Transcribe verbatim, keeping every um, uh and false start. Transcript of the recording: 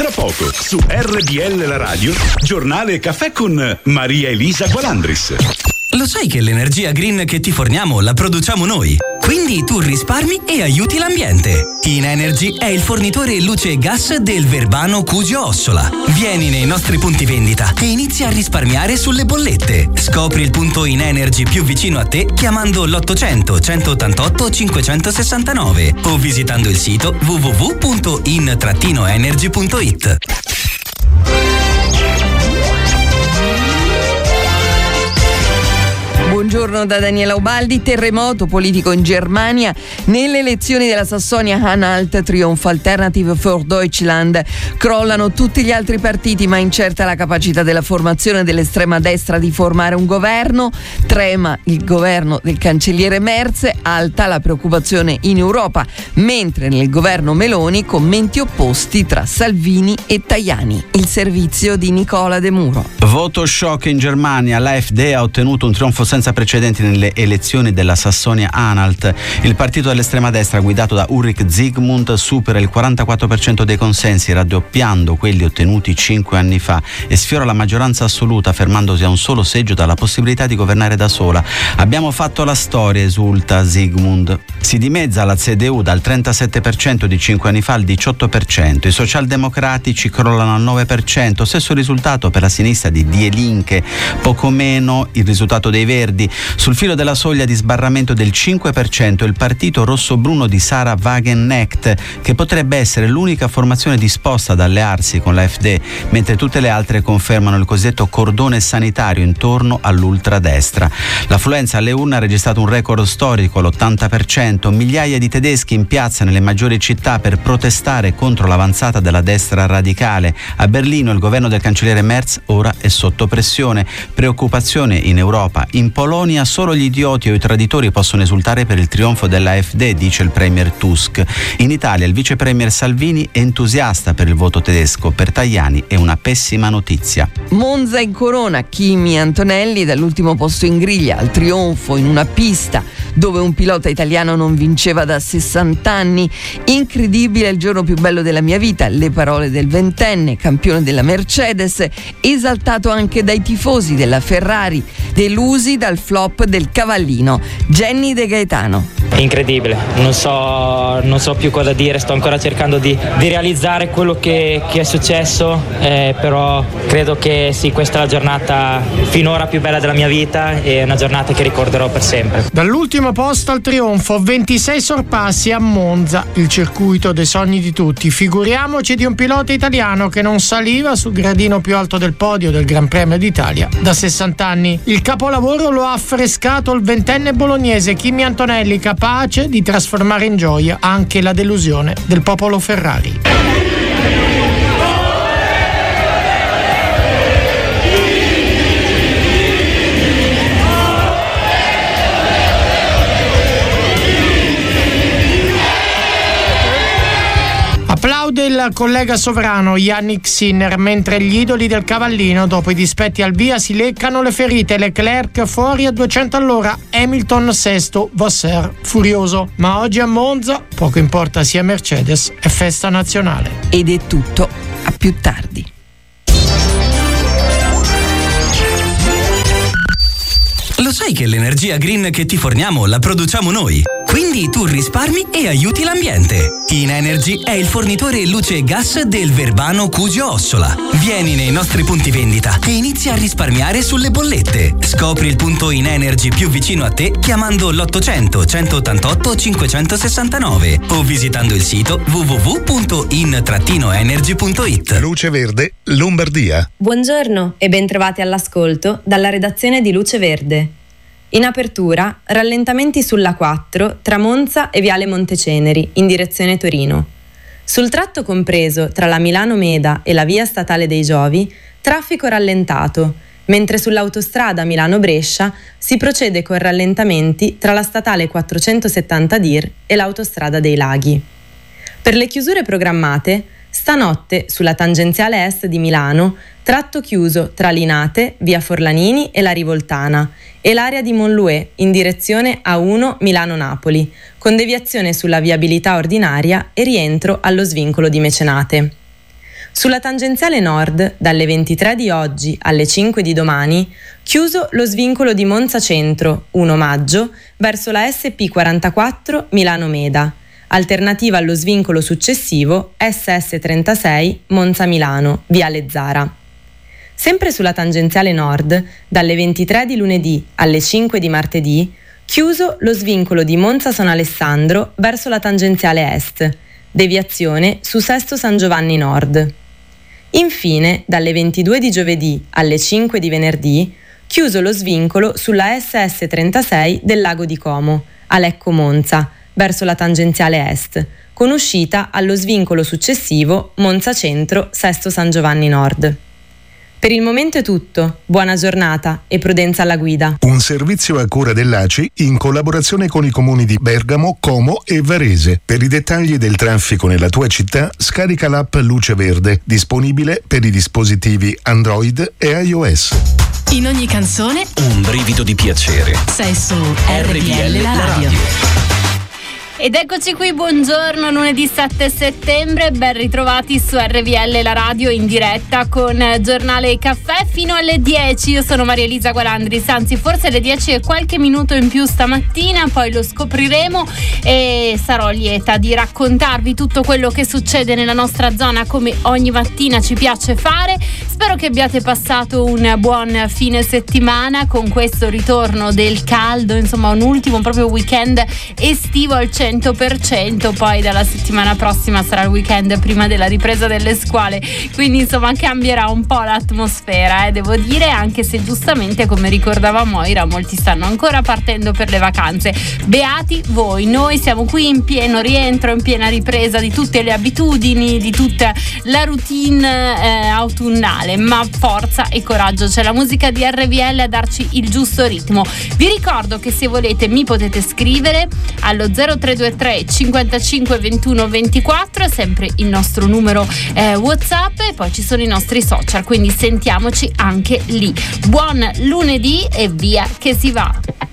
Tra poco su R D L La Radio, giornale Caffè con Maria Elisa Gualandris. Lo sai che l'energia green che ti forniamo la produciamo noi? Quindi tu risparmi e aiuti l'ambiente. InEnergy è il fornitore luce e gas del Verbano Cusio Ossola. Vieni nei nostri punti vendita e inizia a risparmiare sulle bollette. Scopri il punto InEnergy più vicino a te chiamando l'ottocento centottantotto cinquecentosessantanove o visitando il sito w w w punto in energy punto it. Buongiorno da Daniela Ubaldi. Terremoto politico in Germania. Nelle elezioni della Sassonia-Anhalt trionfa Alternative für Deutschland. Crollano tutti gli altri partiti, ma incerta la capacità della formazione dell'estrema destra di formare un governo. Trema il governo del cancelliere Merz, alta la preoccupazione in Europa, mentre nel governo Meloni commenti opposti tra Salvini e Tajani. Il servizio di Nicola De Muro. Voto shock in Germania. L'A F D ha ottenuto un trionfo senza precedenti nelle elezioni della Sassonia-Anhalt. Il partito dell'estrema destra guidato da Ulrich Zygmunt supera il quarantaquattro per cento dei consensi, raddoppiando quelli ottenuti cinque anni fa, e sfiora la maggioranza assoluta, fermandosi a un solo seggio dalla possibilità di governare da sola. Abbiamo fatto la storia, esulta Zygmunt. Si dimezza la C D U dal trentasette per cento di cinque anni fa al diciotto per cento. I socialdemocratici crollano al nove per cento, stesso risultato per la sinistra di Die Linke, poco meno il risultato dei Verdi. Sul filo della soglia di sbarramento del cinque per cento il partito rosso-bruno di Sarah Wagenknecht, che potrebbe essere l'unica formazione disposta ad allearsi con l'A F D, mentre tutte le altre confermano il cosiddetto cordone sanitario intorno all'ultradestra. L'affluenza alle urne ha registrato un record storico, l'ottanta per cento. Migliaia di tedeschi in piazza nelle maggiori città per protestare contro l'avanzata della destra radicale. A Berlino il governo del cancelliere Merz ora è sotto pressione. Preoccupazione in Europa. In Polonia solo gli idioti o i traditori possono esultare per il trionfo dell'A F D, dice il premier Tusk. In Italia il vice premier Salvini è entusiasta per il voto tedesco. Per Tajani è una pessima notizia. Monza in corona, Kimi Antonelli dall'ultimo posto in griglia al trionfo in una pista dove un pilota italiano non vinceva da sessanta anni. Incredibile, il giorno più bello della mia vita, le parole del ventenne, campione della Mercedes, esaltato anche dai tifosi della Ferrari, delusi dal flop del cavallino. Jenny De Gaetano. Incredibile, non so, non so più cosa dire, sto ancora cercando di, di realizzare quello che, che è successo, eh, però credo che sì, questa è la giornata finora più bella della mia vita e una giornata che ricorderò per sempre. Dall'ultimo posto al trionfo, ventisei sorpassi a Monza, il circuito dei sogni di tutti. Figuriamoci di un pilota italiano che non saliva sul gradino più alto del podio del Gran Premio d'Italia da sessanta anni. Il capolavoro lo ha affrescato il ventenne bolognese Kimi Antonelli, capace di trasformare in gioia anche la delusione del popolo Ferrari. Applaude il collega sovrano Yannick Sinner mentre gli idoli del cavallino, dopo i dispetti al via, si leccano le ferite. Leclerc fuori a duecento all'ora, Hamilton sesto, Vasseur furioso. Ma oggi a Monza, poco importa sia Mercedes, è festa nazionale. Ed è tutto, a più tardi. Lo sai che l'energia green che ti forniamo la produciamo noi? Quindi tu risparmi e aiuti l'ambiente. InEnergy è il fornitore luce e gas del Verbano Cusio Ossola. Vieni nei nostri punti vendita e inizia a risparmiare sulle bollette. Scopri il punto InEnergy più vicino a te chiamando l'ottocento centottantotto cinquecentosessantanove o visitando il sito w w w punto in energy punto it. Luce Verde, Lombardia. Buongiorno e bentrovati all'ascolto dalla redazione di Luce Verde. In apertura, rallentamenti sulla quattro tra Monza e Viale Monteceneri in direzione Torino. Sul tratto compreso tra la Milano Meda e la via statale dei Giovi, traffico rallentato, mentre sull'autostrada Milano-Brescia si procede con rallentamenti tra la statale quattrocentosettanta D I R e l'autostrada dei Laghi. Per le chiusure programmate, stanotte sulla tangenziale est di Milano, tratto chiuso tra Linate, via Forlanini e la Rivoltana e l'area di Monloué in direzione A uno Milano-Napoli, con deviazione sulla viabilità ordinaria e rientro allo svincolo di Mecenate. Sulla tangenziale nord, dalle ventitré di oggi alle cinque di domani, chiuso lo svincolo di Monza Centro, primo maggio, verso la S P quarantaquattro Milano-Meda, alternativa allo svincolo successivo S S trentasei Monza-Milano, Viale Zara. Sempre sulla tangenziale nord, dalle ventitré di lunedì alle cinque di martedì, chiuso lo svincolo di Monza San Alessandro verso la tangenziale est, deviazione su Sesto San Giovanni Nord. Infine, dalle ventidue di giovedì alle cinque di venerdì, chiuso lo svincolo sulla S S trentasei del Lago di Como, a Lecco Monza, verso la tangenziale est, con uscita allo svincolo successivo Monza Centro Sesto San Giovanni Nord. Per il momento è tutto, buona giornata e prudenza alla guida. Un servizio a cura dell'A C I in collaborazione con i comuni di Bergamo, Como e Varese. Per i dettagli del traffico nella tua città, scarica l'app Luce Verde, disponibile per i dispositivi Android e iOS. In ogni canzone Un brivido di piacere. sei su R D L la radio. Ed eccoci qui, buongiorno, lunedì sette settembre, ben ritrovati su R V L la radio in diretta con Giornale Caffè fino alle dieci. Io sono Maria Elisa Gualandris, anzi forse alle dieci e qualche minuto in più stamattina, poi lo scopriremo e sarò lieta di raccontarvi tutto quello che succede nella nostra zona come ogni mattina ci piace fare. Spero che abbiate passato un buon fine settimana con questo ritorno del caldo, insomma un ultimo proprio weekend estivo al cento per cento, poi dalla settimana prossima sarà il weekend prima della ripresa delle scuole, quindi insomma cambierà un po' l'atmosfera, eh, devo dire, anche se giustamente come ricordava Moira molti stanno ancora partendo per le vacanze. Beati voi, noi siamo qui in pieno rientro, in piena ripresa di tutte le abitudini, di tutta la routine eh, autunnale, ma forza e coraggio, c'è la musica di R V L a darci il giusto ritmo. Vi ricordo che se volete mi potete scrivere allo zero tre due tre cinquantacinque ventuno ventiquattro, è sempre il nostro numero eh, WhatsApp, e poi ci sono i nostri social, quindi sentiamoci anche lì. Buon lunedì e via che si va.